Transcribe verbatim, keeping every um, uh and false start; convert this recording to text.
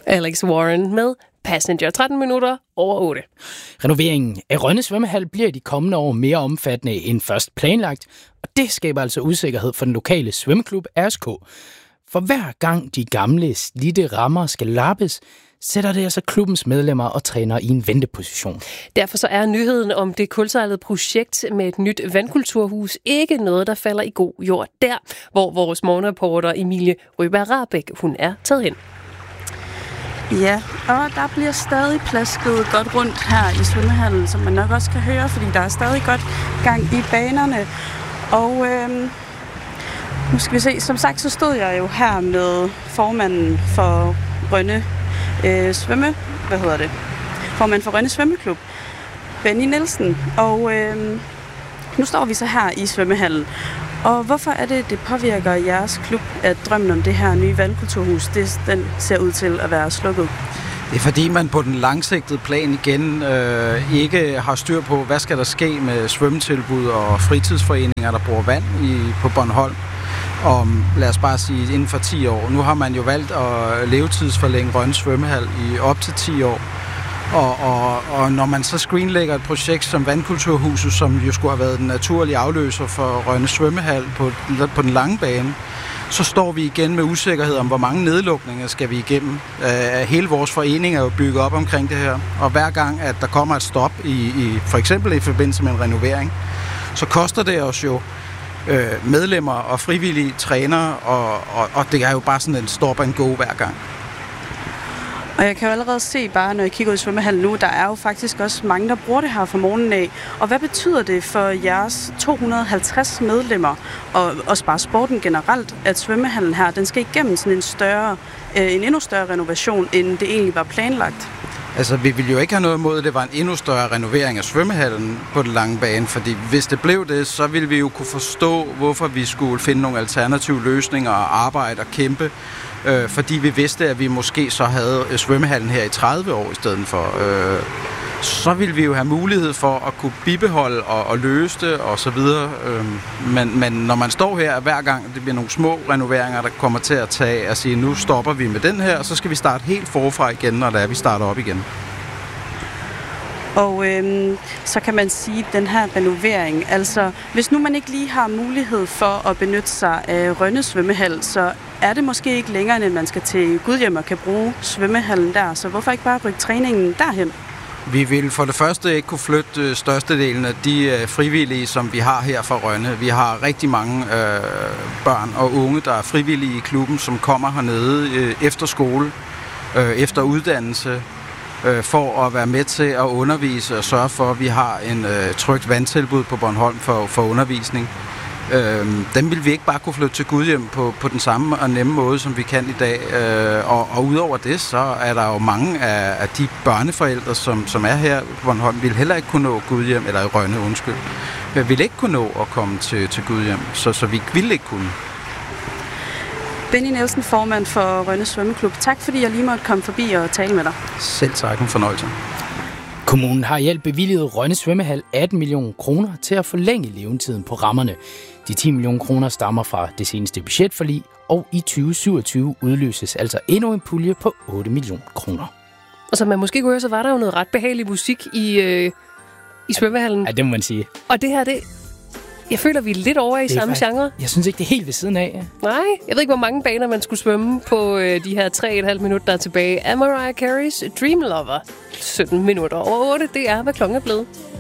Alex Warren med Passenger, tretten minutter over otte. Renoveringen af Rønne svømmehal bliver i de kommende år mere omfattende end først planlagt, og det skaber altså usikkerhed for den lokale svømmeklub R S K. For hver gang de gamle, slidte rammer skal lappes, sætter det altså klubbens medlemmer og trænere i en venteposition. Derfor så er nyheden om det kuldsejlede projekt med et nyt vandkulturhus ikke noget, der falder i god jord der, hvor vores morgenreporter Emilie Røberg-Rahbek, hun er taget hen. Ja, og der bliver stadig plasket godt rundt her i svømmehallen, som man nok også kan høre, fordi der er stadig godt gang i banerne. Og øhm, nu skal vi se, som sagt, så stod jeg jo her med formanden for Rønne øh, svømme, hvad hedder det? Formanden for Rønne svømmeklub, Benny Nielsen. Og øhm, nu står vi så her i svømmehallen. Og hvorfor er det, det påvirker jeres klub, at drømmen om det her nye vandkulturhus, det, den ser ud til at være slukket? Det er fordi, man på den langsigtede plan igen øh, ikke har styr på, hvad skal der ske med svømmetilbud og fritidsforeninger, der bruger vand i, på Bornholm. Om, lad os bare sige, inden for ti år. Nu har man jo valgt at levetidsforlænge Rønne svømmehal i op til ti år. Og, og, og når man så screenlægger et projekt som Vandkulturhuset, som jo skulle have været den naturlige afløser for Rønne svømmehal på, på den lange bane, så står vi igen med usikkerhed om, hvor mange nedlukninger skal vi igennem. Uh, hele vores forening er jo bygget op omkring det her, og hver gang, at der kommer et stop, i, i, for eksempel i forbindelse med en renovering, så koster det os jo uh, medlemmer og frivillige trænere, og, og, og det er jo bare sådan en stop and go hver gang. Og jeg kan jo allerede se, bare når jeg kigger ud i svømmehallen nu, der er jo faktisk også mange, der bruger det her fra morgenen af. Og hvad betyder det for jeres to hundrede og halvtreds medlemmer, og også bare sporten generelt, at svømmehallen her, den skal igennem sådan en, større, øh, en endnu større renovation, end det egentlig var planlagt? Altså, vi ville jo ikke have noget imod, at det var en endnu større renovering af svømmehallen på den lange bane, fordi hvis det blev det, så ville vi jo kunne forstå, hvorfor vi skulle finde nogle alternative løsninger og arbejde og kæmpe, øh, fordi vi vidste, at vi måske så havde svømmehallen her i tredive år i stedet for. Øh, så ville vi jo have mulighed for at kunne bibeholde og, og løse det og så videre. Øh, men, men når man står her, hver gang det bliver nogle små renoveringer, der kommer til at tage og sige, nu stopper vi med den her, og så skal vi starte helt forfra igen, når det er, vi starter op igen. Og øhm, så kan man sige, at den her renovering, altså hvis nu man ikke lige har mulighed for at benytte sig af Rønne svømmehal, så er det måske ikke længere, end at man skal til Gudhjem og kan bruge svømmehallen der. Så hvorfor ikke bare rykke træningen derhen? Vi vil for det første ikke kunne flytte størstedelen af de frivillige, som vi har her fra Rønne. Vi har rigtig mange øh, børn og unge, der er frivillige i klubben, som kommer hernede øh, efter skole, øh, efter uddannelse, øh, for at være med til at undervise og sørge for, at vi har en øh, trygt vandtilbud på Bornholm for, for undervisning. Øh, dem vil vi ikke bare kunne flytte til Gudhjem på, på den samme og nemme måde, som vi kan i dag. Øh, og, og udover det, så er der jo mange af, af de børneforældre, som, som er her på Bornholm, vil heller ikke kunne nå Gudhjem, eller Rønne, undskyld. Vi vil ikke kunne nå at komme til, til Gudhjem, så, så vi vil ikke kunne. Benny Nielsen, formand for Rønne Svømmeklub. Tak fordi jeg lige måtte komme forbi og tale med dig. Selv tak, en fornøjelse. Kommunen har i alt bevilget Rønne svømmehal atten millioner kroner til at forlænge levetiden på rammerne. De ti millioner kroner stammer fra det seneste budgetforlig, og i tyve syvogtyve udløses altså endnu en pulje på otte millioner kroner. Og som man måske kunne høre, så var der jo noget ret behagelig musik i, øh, i svømmehallen. Ja, det må man sige. Og det her, det... Jeg føler, vi er lidt over i samme faktisk, genre. Jeg synes ikke, det er helt ved siden af. Nej, jeg ved ikke, hvor mange baner man skulle svømme på øh, de her tre og et halvt minutter, der er tilbage. Mariah Carey's Dream Lover. sytten minutter over otte, det er, hvad klokken er blevet.